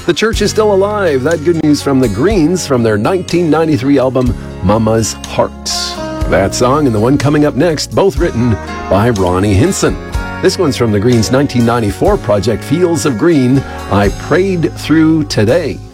The church is still alive. That good news from the Greens from their 1993 album, Mama's Heart. That song and the one coming up next, both written by Ronnie Hinson. This one's from the Greens' 1994 project, Fields of Green, I Prayed Through Today.